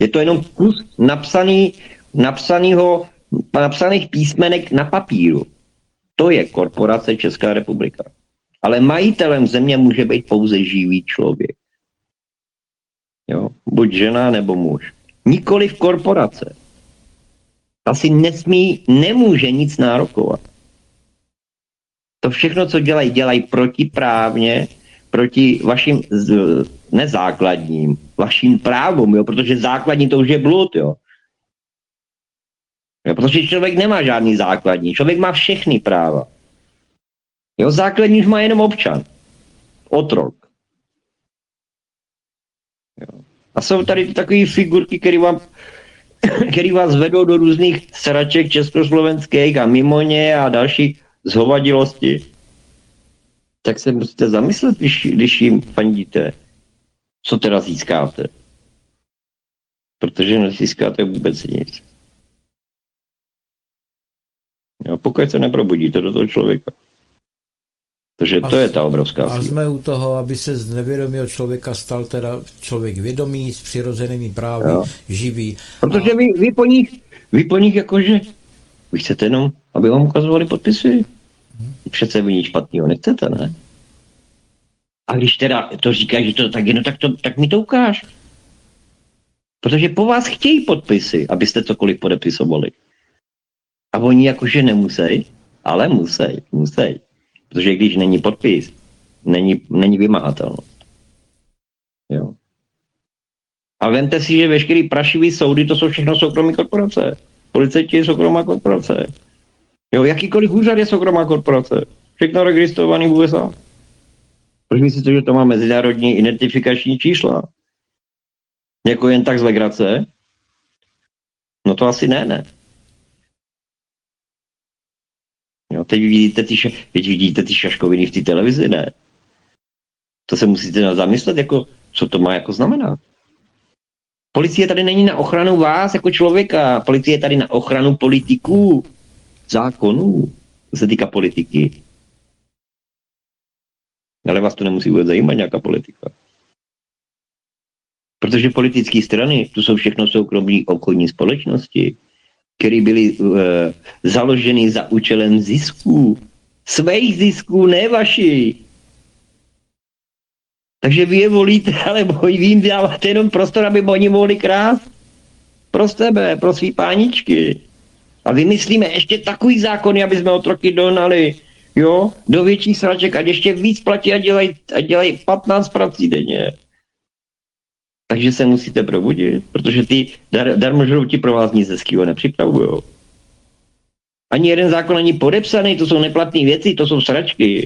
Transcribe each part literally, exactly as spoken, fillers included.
Je to jenom kus napsaný, napsanýho, napsaných písmenek na papíru. To je korporace Česká republika. Ale majitelem země může být pouze živý člověk. Jo? Buď žena nebo muž. Nikoliv korporace. Asi nesmí, nemůže nic nárokovat. To všechno, co dělají, dělají protiprávně, proti vašim nezákladním, vašim právům, jo? Protože základní to už je blud, jo. jo. Protože člověk nemá žádný základní, člověk má všechny práva. Jo, základní už má jenom občan. Otrok. Jo. A jsou tady takové figurky, které vám, který vás vedou do různých sraček československých a mimo ně a další zhovadilosti. Tak se musíte zamyslet, když, když jim fandíte, co teda získáte. Protože nezískáte vůbec nic. Jo, pokud se neprobudíte do toho člověka. Takže to je ta obrovská síla. A jsme u toho, aby se z nevědomého člověka stal teda člověk vědomý, s přirozenými právy, jo. živý. Protože a... vy, vy po nich, vy po nich jakože, vy chcete jenom, aby vám ukazovali podpisy. Hmm. Přece vy nic špatného nechcete, ne? A když teda to říkáš, že to tak je, no tak, to, tak mi to ukáž. Protože po vás chtějí podpisy, abyste cokoliv podepisovali. A oni jakože nemusí, ale musí, musí. Protože když není podpis, není, není vymahatelnost. Jo. A vemte si, že veškerý prašivý soudy, to jsou všechno soukromé korporace. Policajti je soukromá korporace. Jo, jakýkoliv úřad je soukromá korporace. Všechno registrovaný v U S A. Proč myslíte, že to má mezinárodní identifikační čísla? Jako jen tak z legrace? No to asi ne, ne. Jo, teď vidíte ty, teď vidíte ty šaškoviny v té televizi, ne? To se musíte zamyslet, jako, co to má jako znamenat. Policie tady není na ochranu vás jako člověka. Policie je tady na ochranu politiků, zákonů, co se týká politiky. Ale vás to nemusí vůbec zajímat nějaká politika. Protože politické strany, to jsou všechno soukromé obchodní společnosti, které byly uh, založeny za účelem zisků. Svých zisků, ne vaši. Takže vy je volíte, ale vy jim dáváte jenom prostor, aby oni mohli krást. Pro sebe, pro svý páničky. A vymyslíme ještě takový zákony, aby jsme otroky donali, jo, do větších sraček, ať ještě víc platí a dělají, a dělají patnáct prací denně. Takže se musíte probudit, protože ty dar, darmožrouti pro vás nic hezkýho nepřipravujou. Ani jeden zákon není podepsaný, to jsou neplatné věci, to jsou sračky.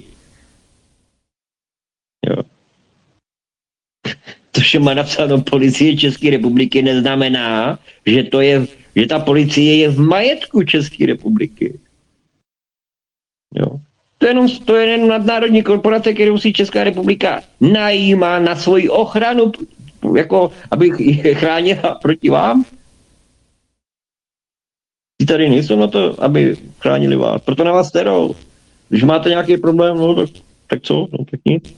Jo. To, že má napsáno policie České republiky, neznamená, že, to je, že ta policie je v majetku České republiky. Jo. To je jenom, to je jenom nadnárodní korporace, kterou si Česká republika najímá na svoji ochranu, jako aby je chránila proti vám. Ti tady nejsou na to, aby chránili vás. Proto na vás terou. Když máte nějaký problém, no tak, tak co? No tak nic.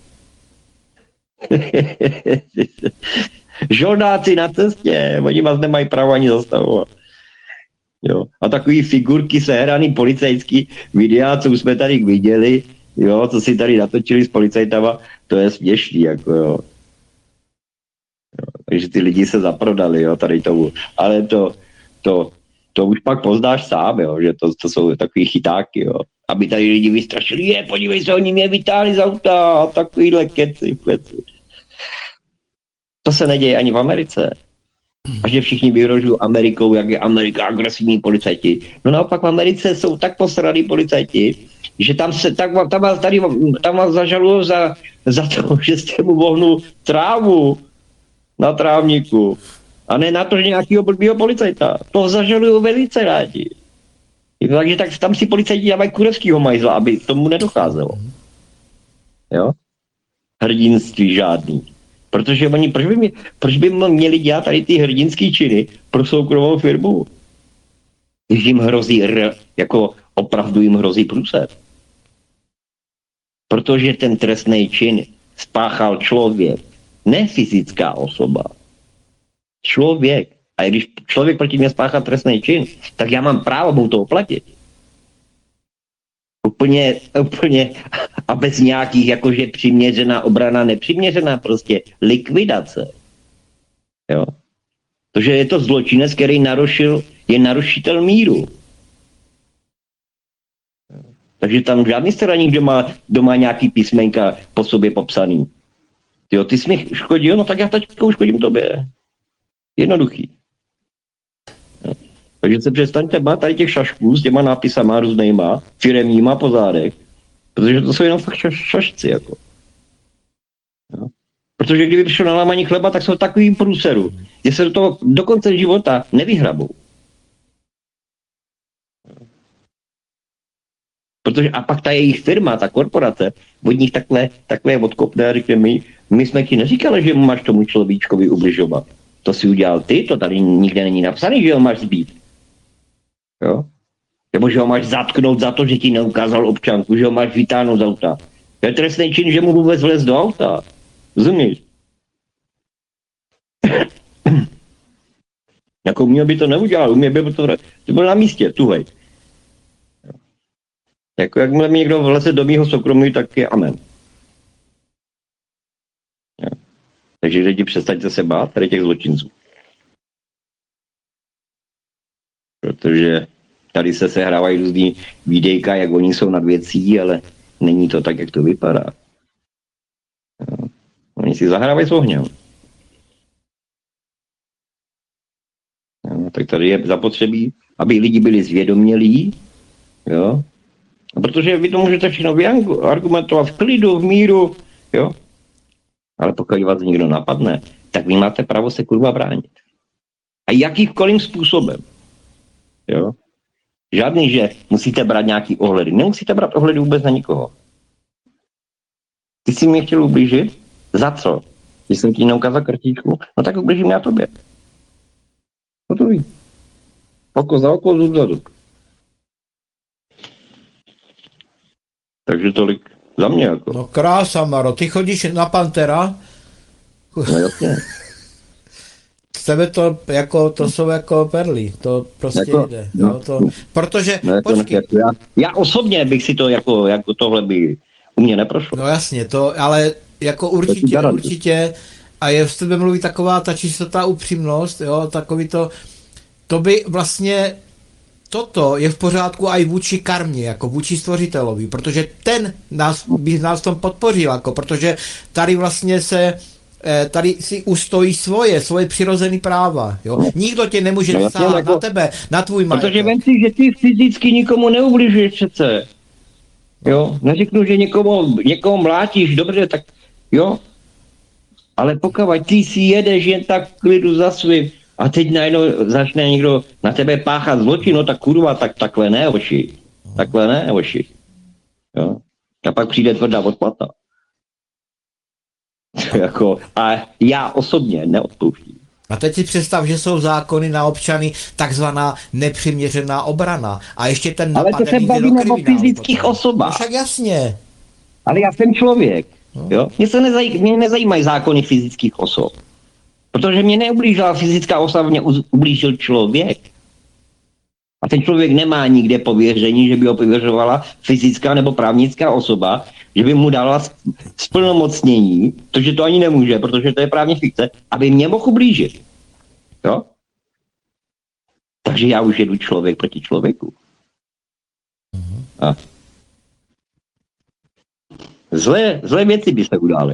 Žoldáci na cestě, oni vás nemají právo ani zastavovat. Jo. A takový figurky sehraný policajský videa, co už jsme tady viděli, jo, co si tady natočili s policajtama, to je směšný, jako jo. jo. Takže ty lidi se zaprodali, jo, tady tomu. Ale to, to, to už pak poznáš sám, jo, že to, to jsou takový chytáky, jo. Aby tady lidi vystrašili, je, podívej se, oni mě vytáhli z auta a takovýhle keci, keci. To se neděje ani v Americe. A že všichni vyhrožují Amerikou, jak je Amerika agresivní policajti. No naopak v Americe jsou tak posraný policajti, že tam se tak, tam vás, tady, tam vás zažalují za, za to, že jste mu vohnul trávu na trávníku. A ne na to, že nějakýho blbýho policajta. To zažalují velice rádi. Takže tak tam si policajti dávají kurevskýho majzla, aby tomu nedocházelo. Jo? Hrdinství žádný. Protože oni, proč by, mě, proč by měli dělat tady ty hrdinský činy pro soukromou firmu? Když jim hrozí, jako opravdu jim hrozí průser. Protože ten trestný čin spáchal člověk, ne fyzická osoba. Člověk. A když člověk proti mě spáchá trestný čin, tak já mám právo mu to oplatit. Úplně, úplně a bez nějakých, jakože přiměřená obrana, nepřiměřená, prostě likvidace. Jo. Protože je to zločinec, který narušil, je narušitel míru. Takže tam žádný straník, kdo má, kdo má nějaký písmenka po sobě popsaný. Jo, ty jsi mi škodil, no tak já teď uškodím tobě. Jednoduchý. Jo. Takže se přestaňte bát tady těch šašků s těma nápisama různýma, firemníma po zádech, protože to jsou jenom fakt šaš, šašci, jako. Jo. Protože kdyby přišel na lámaní chleba, tak jsou takový průseru, že se do toho do konce života nevyhrabou. Protože a pak ta jejich firma, ta korporace, od nich takhle, takhle odkopne a řekne, my, my jsme ti neříkali, že máš tomu človíčkovi ubližovat. To si udělal ty, to tady nikde není napsaný, že ho máš zbít. Jo? Nebo že ho máš zatknout za to, že ti neukázal občanku, že ho máš vytáhnout z auta. To je trestný čin, že mu vůbec vlez do auta. Rozumíš? Jako mě by to neudělal, mě by to, to bylo na místě, tuhej. Jako jakmile mi někdo vleze do mýho soukromí, tak je amen. Jo. Takže lidi, přestaňte se bát tady těch zločinců. Protože tady se sehrávají různý výdejka, jak oni jsou nad věcí, ale není to tak, jak to vypadá. Jo. Oni si zahrávají s ohněm. Jo. Tak tady je zapotřebí, aby lidi byli zvědomělí, jo. Protože vy to můžete všechno argumentovat v klidu, v míru, jo. Ale pokud vás někdo napadne, tak vy máte právo se kurva bránit. A jakýmkoliv způsobem, jo. Žádný, že musíte brát nějaký ohledy. Nemusíte brát ohledy vůbec na nikoho. Ty jsi mě chtěl ublížit? Za co? Když jsem ti neukázal kartičku, no tak ublížím já tobě. No to ví. Oko za oko, zub za zub. Takže tolik za mě jako. No krása, Maro, ty chodíš na Pantera? No jasně. Z tebe to, jako, to jsou jako perly, to prostě jako, jde. No, No, to, protože, no, jako, počkej. Jako já, já osobně bych si to jako, jako tohle by u mě neprošlo. No jasně, to, ale jako určitě, určitě, a je v tebe mluví taková ta čistota, upřímnost, jo, takový to, to by vlastně, toto je v pořádku i vůči karmě, jako vůči stvořitelovi, protože ten nás, by nás v tom podpořil, jako, protože tady vlastně se, tady si ustojí svoje, svoje přirozené práva, jo. Nikdo tě nemůže no, sáhat jako, na tebe, na tvůj majetek. Protože vem si, že ty fyzicky nikomu neubližuješ přece. Jo, neřeknu, že někomu, někomu mlátíš, dobře, tak jo, ale pokud ty si jedeš jen tak v klidu za svým a teď najednou začne někdo na tebe páchat zločin, no tak kurva, tak takhle ne, oši, takhle ne, oši, jo, a pak přijde tvrdá odplata. Jako, a já osobně neodpouštím. A teď si představ, že jsou zákony na občany takzvaná nepřiměřená obrana. A ještě ten ale to se bavíme o fyzických potom. Osobách. No však jasně. Ale já jsem člověk. No. Jo? Mě, se nezaj, mě nezajímají zákony fyzických osob. Protože mě neublížila fyzická osoba, mě ublížil člověk. A ten člověk nemá nikde pověření, že by ho pověřovala fyzická nebo právnická osoba, že by mu dala splnomocnění, protože to ani nemůže, protože to je právní fikce, aby mě mohl ublížit. Jo? Takže já už jedu člověk proti člověku. A zlé, zlé věci by se udály.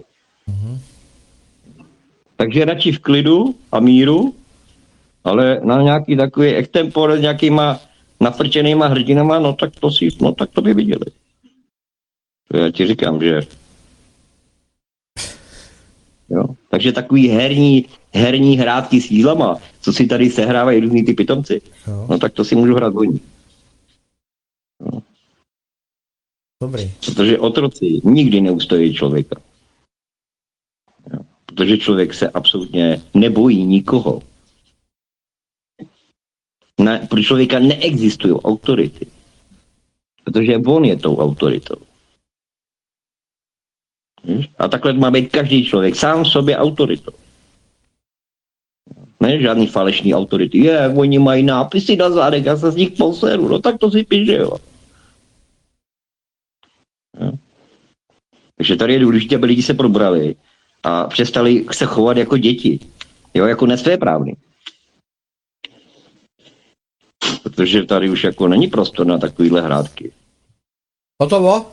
Takže radši v klidu a míru, ale na nějaký takový extempore s nějakýma nafrčenýma hrdinama, no tak to si, no tak to by viděli. To já ti říkám, že jo. Takže takový herní, herní hrátky s jízlama, co si tady sehrávají různý ty pitomci, jo. No tak to si můžu hrát oni. No. Dobrý. Protože otroci nikdy neustojí člověka. Jo. Protože člověk se absolutně nebojí nikoho. Na, pro člověka neexistují autority. Protože on je tou autoritou. A takhle má být každý člověk sám sobě autoritou. Ne, žádný falešný autority. Je, oni mají nápisy na zádech, já se z nich poseru, no tak to si píše, jo. jo. Takže tady je důležité, aby lidi se probrali a přestali se chovat jako děti. Jo, jako nesvéprávný. Protože tady už jako není prostor na takovýhle hrátky. Hotovo?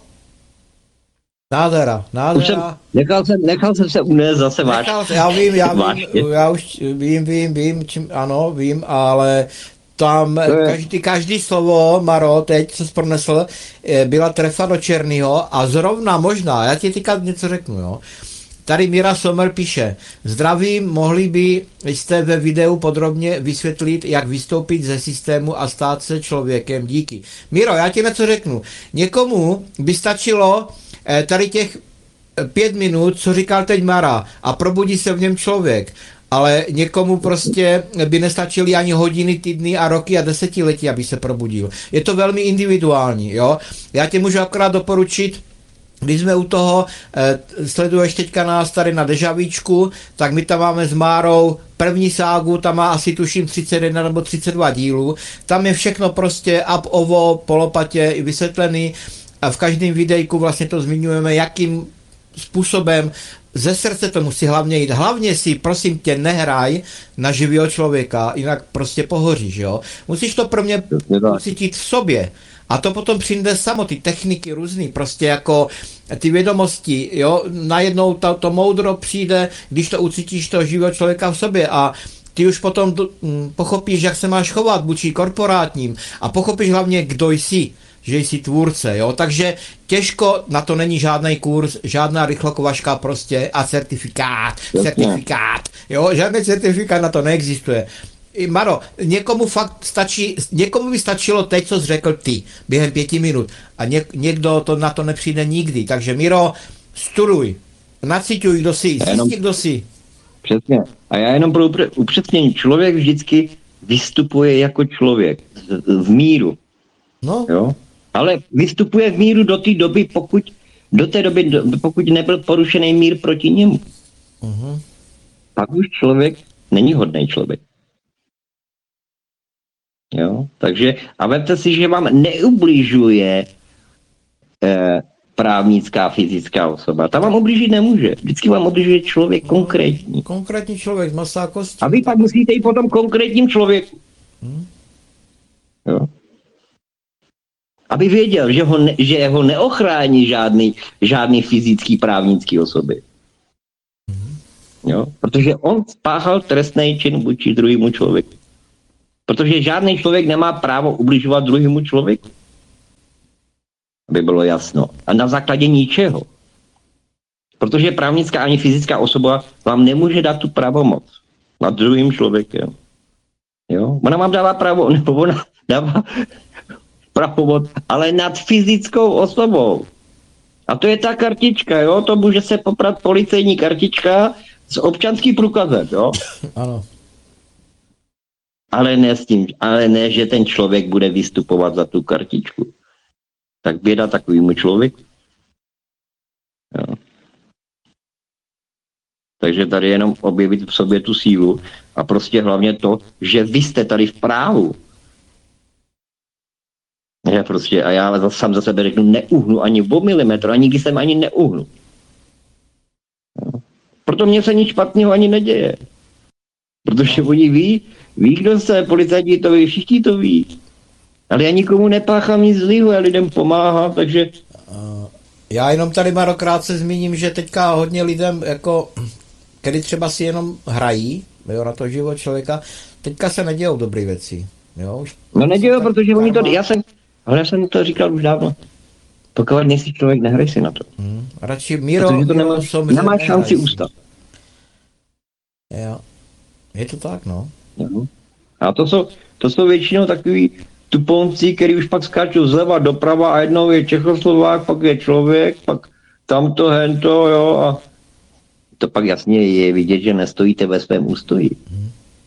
Nádhera, nádhera. Jsem, nechal, jsem, nechal jsem se unést zase váš. Já vím, já vím, já už vím, vím, vím, čím, ano, vím, ale tam je... každý, každý slovo, Maro, teď co jsi pronesl, byla trefa do černýho a zrovna možná, já ti teďka něco řeknu, jo. Tady Míra Sommer píše, zdravím, mohli by jste ve videu podrobně vysvětlit, jak vystoupit ze systému a stát se člověkem. Díky. Míro, já ti něco řeknu. Někomu by stačilo tady těch pět minut, co říkal teď Mara, a probudí se v něm člověk. Ale někomu prostě by nestačily ani hodiny, týdny a roky a desetiletí, aby se probudil. Je to velmi individuální, jo. Já ti můžu akorát doporučit, když jsme u toho, eh, sleduješ teďka nás tady na Dežavíčku, tak my tam máme s Márou první ságu, tam má asi tuším třicet jedna nebo třicet dva dílů. Tam je všechno prostě up ovo, po lopatě i vysvětlený. A v každém videjku vlastně to zmiňujeme, jakým způsobem ze srdce to musí hlavně jít. Hlavně si, prosím tě, nehraj na živého člověka, jinak prostě pohoříš, jo. Musíš to pro mě ucítit v sobě. A to potom přijde samo, ty techniky různý, prostě jako ty vědomosti, jo, najednou to, to moudro přijde, když to ucítíš toho živého člověka v sobě a ty už potom hm, pochopíš, jak se máš chovat vůči korporátním a pochopíš hlavně, kdo jsi, že jsi tvůrce, jo, takže těžko, na to není žádný kurz, žádná rychlokovačka prostě a certifikát, certifikát, jo, žádný certifikát na to neexistuje. Maro, někomu fakt stačí, někomu by stačilo teď, co jsi řekl ty, během pěti minut a něk, někdo to na to nepřijde nikdy, takže Miro, studuj, nacítuj, kdo jsi, zjistí, kdo jsi. Přesně. A já jenom pro upřesnění, člověk vždycky vystupuje jako člověk, v míru. No. Jo? Ale vystupuje v míru do té doby, pokud, do té doby, do, pokud nebyl porušený mír proti němu. Uh-huh. Pak už člověk není hodný člověk. Jo? Takže, a vemte si, že vám neubližuje eh, právnická, fyzická osoba. Ta vám ublížit nemůže. Vždycky vám ubližuje člověk konkrétní. Konkrétní člověk, masa a kosti. A vy pak musíte jít potom konkrétním člověku. Hmm. Jo? Aby věděl, že ho, ne, že ho neochrání žádný, žádný fyzický právnický osoby. Hmm. Jo? Protože on spáchal trestný čin vůči druhému člověku. Protože žádný člověk nemá právo ubližovat druhému člověku. Aby bylo jasno. A na základě ničeho. Protože právnická ani fyzická osoba vám nemůže dát tu pravomoc nad druhým člověkem. Jo? Ona vám dává právo, nebo ona dává pravomoc, ale nad fyzickou osobou. A to je ta kartička, jo? To může se poprat policejní kartička s občanským průkazem, jo? Ano. Ale ne s tím, ale ne, že ten člověk bude vystupovat za tu kartičku. Tak běda takovýmu člověku. Jo. Takže tady jenom objevit v sobě tu sílu a prostě hlavně to, že vy jste tady v právu. Já prostě, a já sám za sebe řeknu, neuhnu ani o milimetr, a nikdy jsem ani neuhnu. Jo. Proto mně se nic špatného ani neděje. Protože oni ví, ví, kdo se, policajti to ví, všichni to ví. Ale já nikomu nepáchám nic zlýho, já lidem pomáhám, takže... Já jenom tady marokrát se zmíním, že teďka hodně lidem, jako, kdy třeba si jenom hrají, jo, na to život člověka, teďka se nedějou dobré věci. Jo, už no nedějou, protože oni to, já jsem, ale já jsem to říkal už dávno. Pokud nejsi člověk, nehraj si na to. Hmm. Radši Míro, protože to nemá, nemá šanci ustat. Jo. Je to tak, no. Jo. A to jsou, to jsou většinou takový tuponci, který už pak skáčou zleva doprava a jednou je Čechoslovák, pak je člověk, pak tamto, hento, jo, a to pak jasně je vidět, že nestojíte ve svém ústoji. Hmm.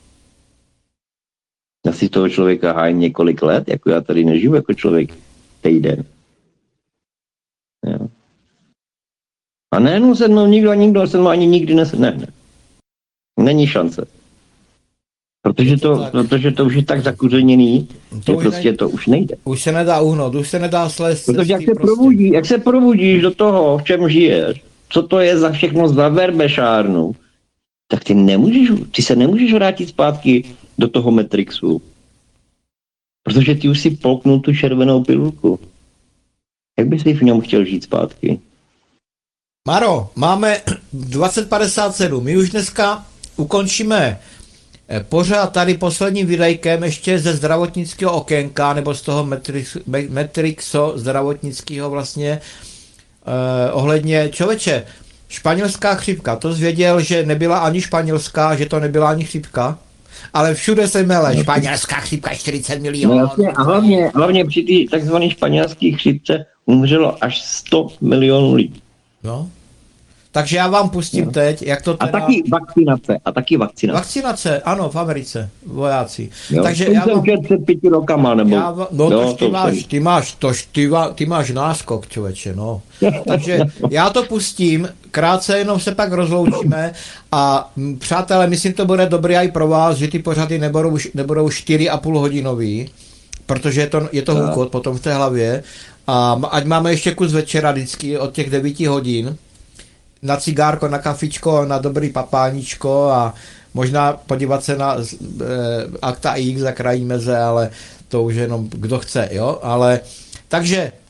Já si toho člověka hájím několik let, jako já tady nežiju jako člověk týden. Jo. A nejenom se mnou nikdo, nikdo se mnou ani nikdy nesedne. Není šance. Protože to, protože to už je tak zakuřeněný, To že už prostě ne- to už nejde. Už se nedá uhnout, už se nedá slést. Protože jak cesty se probudí, jak se probudíš do toho, v čem žiješ, co to je za všechno za verbešárnu, tak ty nemůžeš, ty se nemůžeš vrátit zpátky do toho Matrixu. Protože ty už si polknul tu červenou pilulku. Jak bys v něm chtěl žít zpátky? Maro, máme dvacet padesát sedm. My už dneska ukončíme eh, pořád tady posledním videjkem ještě ze zdravotnického okénka, nebo z toho Matrix, Matrixo zdravotnického vlastně eh, ohledně člověče. Španělská chřipka, to zvěděl, že nebyla ani španělská, že to nebyla ani chřipka, ale všude se mele, španělská chřipka čtyřicet milionů. No jasně, a hlavně, hlavně při té takzvané španělské chřipce umřelo až sto milionů lidí. No. Takže já vám pustím no. teď, jak to A teda... taky vakcinace, a taky vakcinace. Vakcinace, ano, v Americe, vojáci. Jo, Takže já já vám... před pěti rokama, nebo... Já, va- no jo, tož ty to máš, jsem. ty máš, tož ty, va- ty máš náskok, člověče, no. Takže já to pustím, krátce jenom se pak rozloučíme a m, přátelé, myslím, to bude dobré i pro vás, že ty pořady nebudou, nebudou čtyři a půl hodinový, protože je to, je to hůkot potom v té hlavě a m- ať máme ještě kus večera vždycky od těch devíti hodin, na cigárko, na kafičko, na dobrý papáníčko a možná podívat se na e, Akta X za krají meze, ale to už jenom kdo chce, jo, ale takže